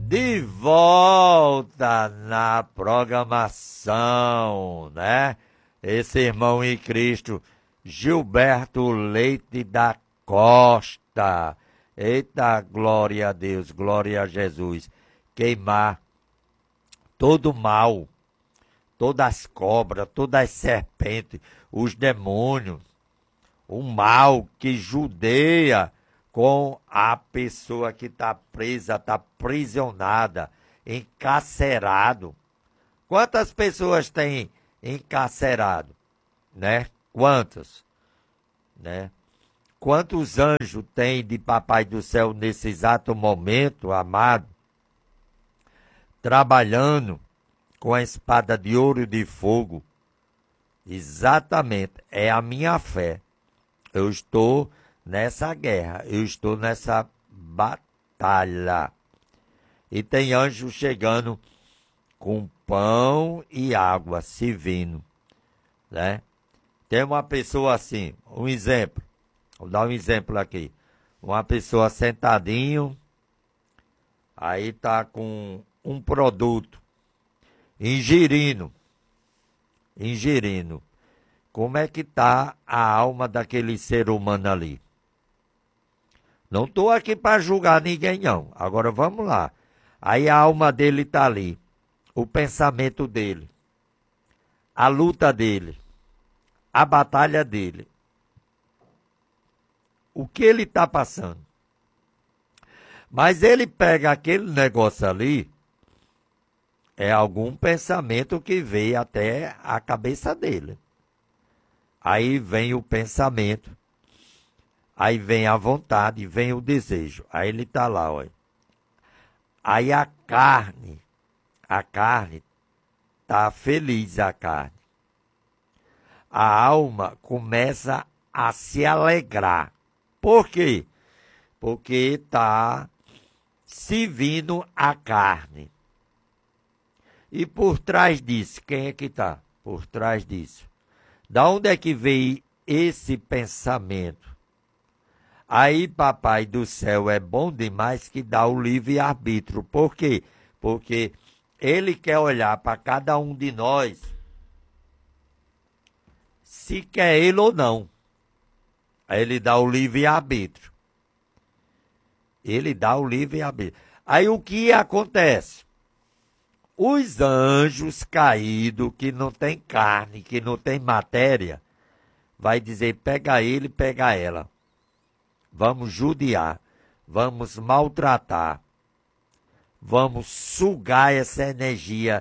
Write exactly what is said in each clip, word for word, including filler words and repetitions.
De volta na programação, né? Esse irmão em Cristo, Gilberto Leite da Costa. Eita, glória a Deus, glória a Jesus. Queimar todo mal, todas as cobras, todas as serpentes, os demônios, o mal que judeia com a pessoa que está presa, está aprisionada, encarcerado. Quantas pessoas tem encarcerado, né? Quantas, né? Quantos anjos tem de Papai do Céu nesse exato momento, amado, trabalhando com a espada de ouro e de fogo? Exatamente, é a minha fé. Eu estou nessa guerra, eu estou nessa batalha. E tem anjo chegando com pão e água, servindo, né? Tem uma pessoa assim, um exemplo, vou dar um exemplo aqui. Uma pessoa sentadinho, aí tá com um produto, ingerindo, ingerindo. Como é que tá a alma daquele ser humano ali? Não estou aqui para julgar ninguém, não. Agora vamos lá. Aí a alma dele está ali. O pensamento dele. A luta dele. A batalha dele. O que ele está passando. Mas ele pega aquele negócio ali. É algum pensamento que veio até a cabeça dele. Aí vem o pensamento. Aí vem a vontade, vem o desejo. Aí ele está lá, olha. Aí a carne, a carne, está feliz a carne. A alma começa a se alegrar. Por quê? Porque está servindo a carne. E por trás disso, quem é que está? Por trás disso. Da onde é que veio esse pensamento? Aí, Papai do Céu é bom demais que dá o livre-arbítrio. Por quê? Porque ele quer olhar para cada um de nós, se quer ele ou não. Aí ele dá o livre-arbítrio. Ele dá o livre-arbítrio. Aí o que acontece? Os anjos caídos, que não tem carne, que não tem matéria, vai dizer, pega ele, pega ela. Vamos judiar, vamos maltratar, vamos sugar essa energia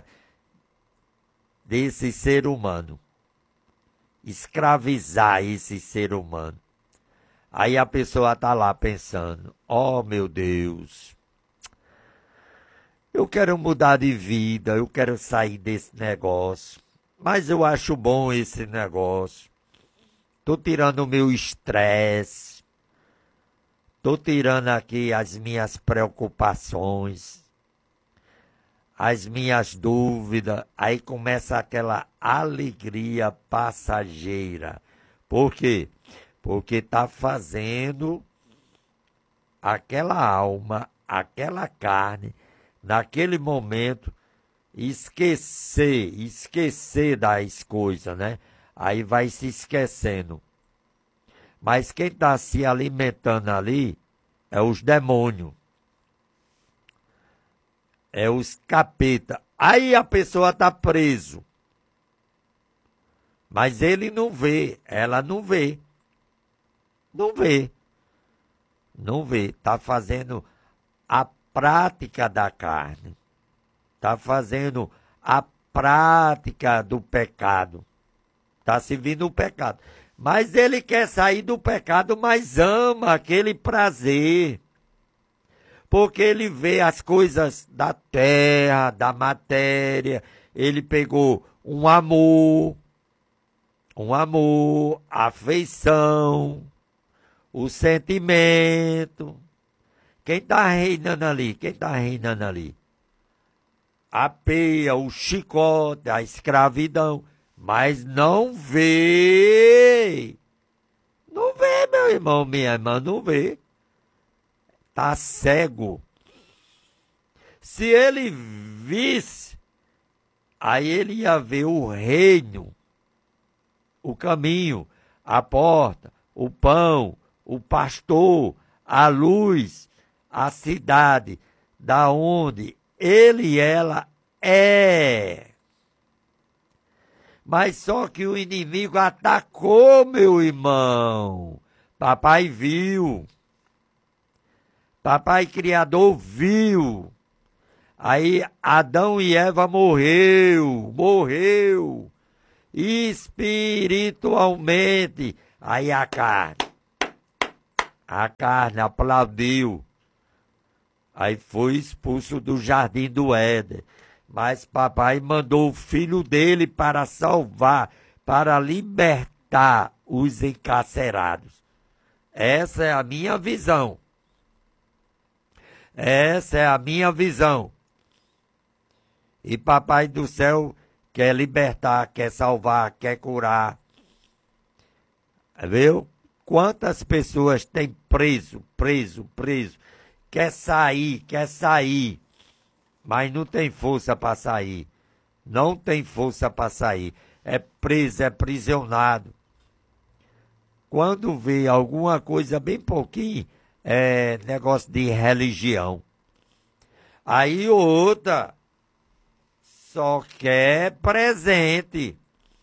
desse ser humano, escravizar esse ser humano. Aí a pessoa está lá pensando, oh meu Deus, eu quero mudar de vida, eu quero sair desse negócio, mas eu acho bom esse negócio, estou tirando o meu estresse, estou tirando aqui as minhas preocupações, as minhas dúvidas. Aí começa aquela alegria passageira. Por quê? Porque está fazendo aquela alma, aquela carne, naquele momento, esquecer, esquecer das coisas, né? Aí vai se esquecendo. Mas quem está se alimentando ali é os demônios. É os capeta. Aí a pessoa está preso. Mas ele não vê, ela não vê. Não vê. Não vê. Está fazendo a prática da carne. Está fazendo a prática do pecado. Está servindo o pecado. Mas ele quer sair do pecado, mas ama aquele prazer. Porque ele vê as coisas da terra, da matéria. Ele pegou um amor, um amor, afeição, o sentimento. Quem está reinando ali? Quem está reinando ali? A peia, o chicote, a escravidão. Mas não vê. Não vê, meu irmão, minha irmã, não vê. Está cego. Se ele visse, aí ele ia ver o reino, o caminho, a porta, o pão, o pastor, a luz, a cidade, da onde ele e ela é. Mas só que o inimigo atacou, meu irmão. Papai viu. Papai Criador viu. Aí Adão e Eva morreu, morreu. Espiritualmente. Aí a carne. A carne aplaudiu. Aí foi expulso do jardim do Éden. Mas papai mandou o filho dele para salvar, para libertar os encarcerados. Essa é a minha visão. Essa é a minha visão. E papai do céu quer libertar, quer salvar, quer curar. Viu? Quantas pessoas têm preso, preso, preso. Quer sair, quer sair. Mas não tem força para sair. Não tem força para sair. É preso, é prisionado. Quando vê alguma coisa bem pouquinho, é negócio de religião. Aí outra só quer presente.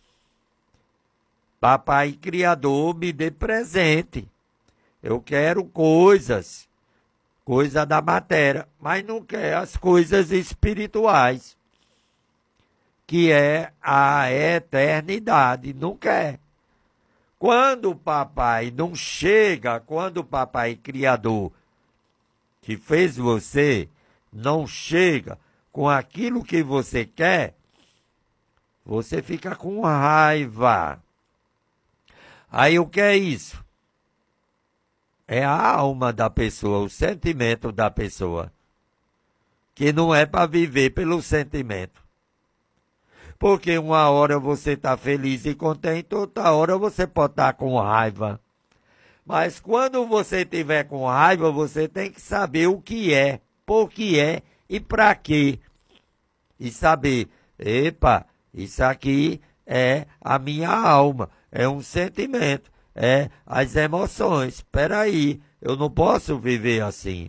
Papai Criador, me dê presente. Eu quero coisas. Coisa da matéria, mas não quer as coisas espirituais, que é a eternidade, não quer. Quando o papai não chega, quando o papai Criador, que fez você, não chega com aquilo que você quer, você fica com raiva. Aí o que é isso? É a alma da pessoa, o sentimento da pessoa, que não é para viver pelo sentimento. Porque uma hora você está feliz e contente, outra hora você pode estar com raiva. Mas quando você estiver com raiva, você tem que saber o que é, por que é e para quê. E saber, epa, isso aqui é a minha alma, é um sentimento. É, as emoções. Espera aí, eu não posso viver assim.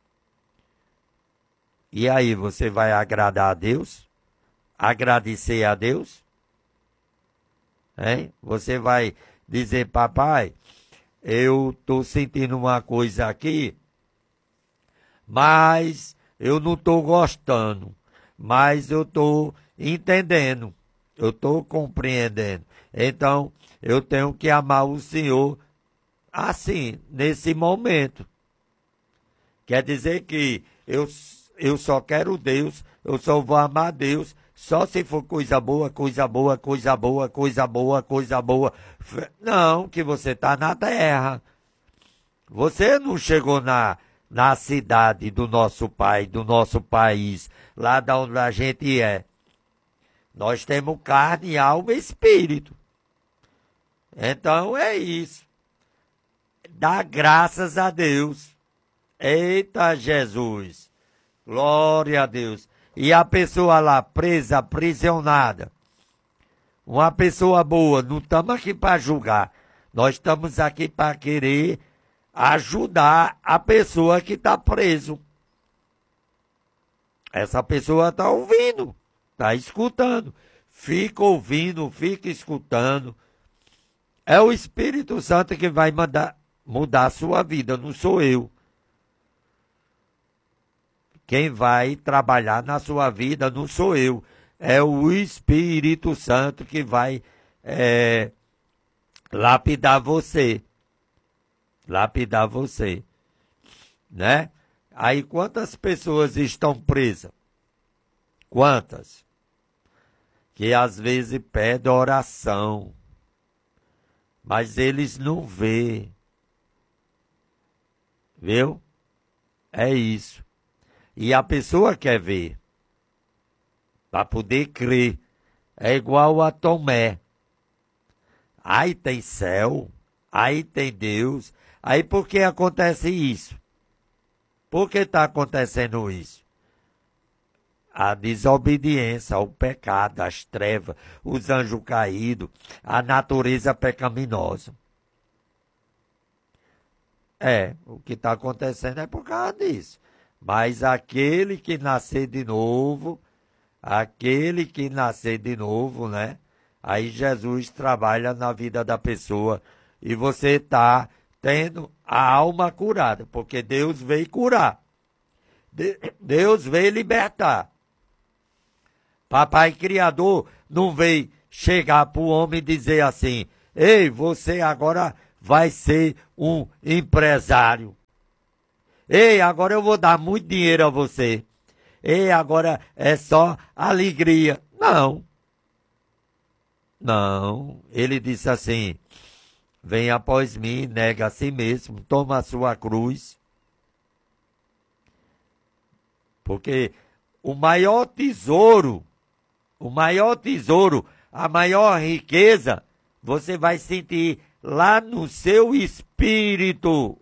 E aí, você vai agradar a Deus? Agradecer a Deus? Hein? Você vai dizer, papai, eu estou sentindo uma coisa aqui, mas eu não estou gostando, mas eu estou entendendo, eu estou compreendendo. Então, eu tenho que amar o Senhor assim, nesse momento. Quer dizer que eu, eu só quero Deus, eu só vou amar Deus, só se for coisa boa, coisa boa, coisa boa, coisa boa, coisa boa. Não, que você está na terra. Você não chegou na, na cidade do nosso pai, do nosso país, lá de onde a gente é. Nós temos carne, alma e espírito. Então é isso. Dá graças a Deus. Eita Jesus. Glória a Deus. E a pessoa lá presa, aprisionada. Uma pessoa boa, não estamos aqui para julgar. Nós estamos aqui para querer ajudar a pessoa que está preso. Essa pessoa está ouvindo, está escutando. Fica ouvindo, fica escutando. É o Espírito Santo que vai mandar, mudar a sua vida, não sou eu. Quem vai trabalhar na sua vida não sou eu. É o Espírito Santo que vai é, lapidar você. Lapidar você. Né? Aí quantas pessoas estão presas? Quantas? Que às vezes pedem oração. Mas eles não vê. Viu? É isso. E a pessoa quer ver. Para poder crer. É igual a Tomé. Aí tem céu. Aí tem Deus. Aí por que acontece isso? Por que está acontecendo isso? a desobediência, o pecado, as trevas, os anjos caídos, a natureza pecaminosa. É, o que está acontecendo é por causa disso. Mas aquele que nascer de novo, aquele que nascer de novo, né? Aí Jesus trabalha na vida da pessoa e você está tendo a alma curada, porque Deus veio curar. De- Deus veio libertar. Papai Criador não veio chegar para o homem e dizer assim: ei, você agora vai ser um empresário. Ei, agora eu vou dar muito dinheiro a você. Ei, agora é só alegria. Não. Não. Ele disse assim: venha após mim, nega a si mesmo, toma a sua cruz. Porque o maior tesouro, o maior tesouro, a maior riqueza, você vai sentir lá no seu espírito.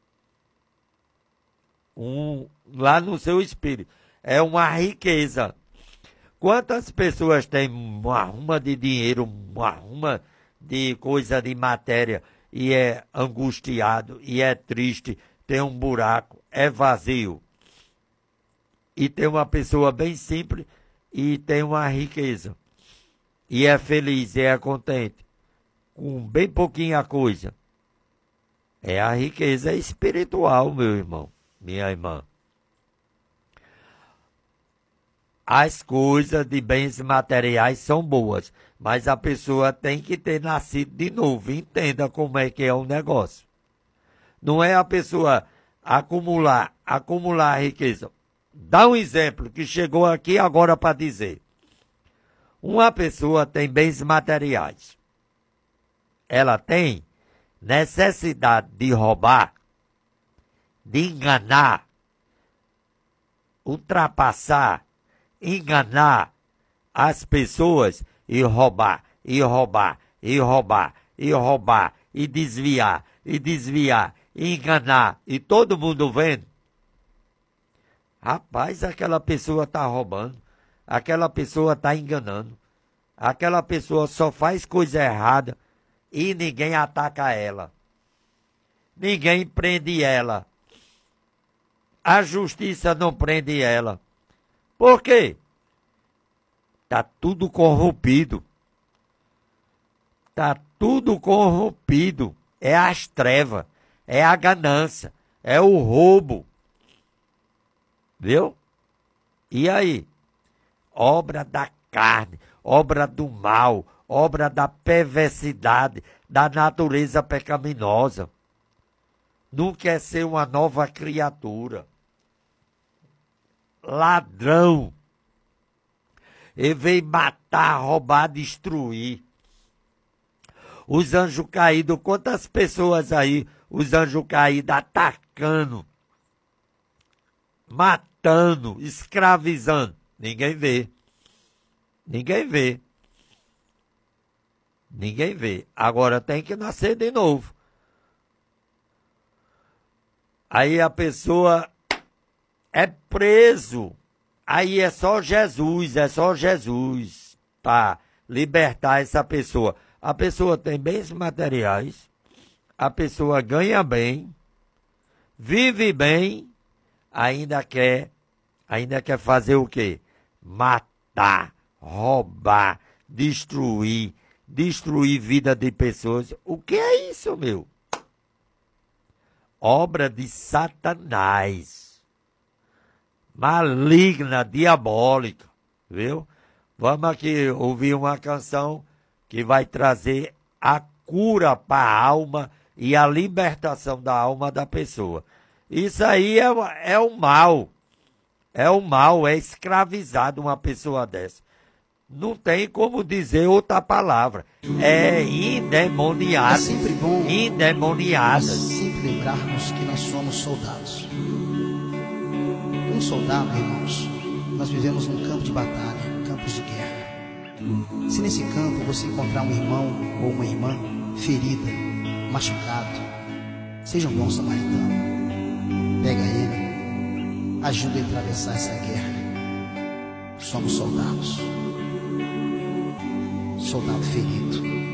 Um, lá no seu espírito. É uma riqueza. Quantas pessoas têm uma arruma de dinheiro, uma arruma de coisa de matéria, e é angustiado, e é triste, tem um buraco, é vazio. E tem uma pessoa bem simples e tem uma riqueza. E é feliz, e é contente. Com bem pouquinha coisa. É a riqueza espiritual, meu irmão, minha irmã. As coisas de bens materiais são boas, mas a pessoa tem que ter nascido de novo. Entenda como é que é o negócio. Não é a pessoa acumular, acumular riqueza. Dá um exemplo que chegou aqui agora para dizer. Uma pessoa tem bens materiais. Ela tem necessidade de roubar, de enganar, ultrapassar, enganar as pessoas e roubar, e roubar, e roubar, e roubar, e desviar, e desviar, e enganar, e todo mundo vendo. Rapaz, aquela pessoa está roubando, aquela pessoa está enganando, aquela pessoa só faz coisa errada e ninguém ataca ela. Ninguém prende ela. A justiça não prende ela. Por quê? Está tudo corrompido. Está tudo corrompido. É as trevas, é a ganância, é o roubo. Viu? E aí? Obra da carne, obra do mal, obra da perversidade, da natureza pecaminosa. Não quer ser uma nova criatura. Ladrão. Ele veio matar, roubar, destruir. Os anjos caídos, quantas pessoas aí, os anjos caídos atacando, matando, escravizando. Ninguém vê. Ninguém vê. Ninguém vê. Agora tem que nascer de novo. Aí a pessoa é preso. Aí é só Jesus, é só Jesus para libertar essa pessoa. A pessoa tem bens materiais, a pessoa ganha bem, vive bem, ainda quer, ainda quer fazer o quê? Matar, roubar, destruir, destruir vida de pessoas. O que é isso, meu? Obra de Satanás. Maligna, diabólica, viu? Vamos aqui ouvir uma canção que vai trazer a cura para a alma e a libertação da alma da pessoa. Isso aí é, é o mal. É o mal, é escravizado uma pessoa dessa. Não tem como dizer outra palavra. É endemoniada. É sempre bom endemoniada. sempre lembrarmos que nós somos soldados. Um soldado, irmãos, nós vivemos num campo de batalha, campos de guerra. Se nesse campo você encontrar um irmão ou uma irmã ferida, machucado, seja um bom samaritano. Pega ele, ajuda ele a atravessar essa guerra. somos soldados. Soldado ferido.